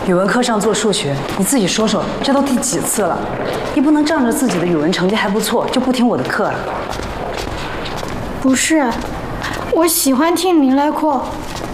语文课上做数学，你自己说说，这都第几次了？你不能仗着自己的语文成绩还不错就不听我的课啊？ 不是，我喜欢听你来课，